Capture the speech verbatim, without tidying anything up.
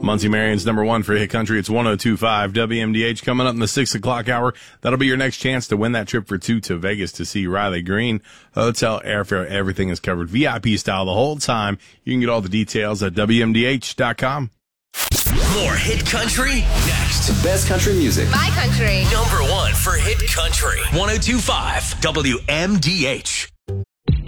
Muncie Marion's number one for Hit Country. It's one oh two point five W M D H. Coming up in the six o'clock hour, that'll be your next chance to win that trip for two to Vegas to see Riley Green. Hotel, airfare, everything is covered V I P style the whole time. You can get all the details at W M D H dot com. More Hit Country next. The best country music. My country. Number one for Hit Country. one oh two point five W M D H.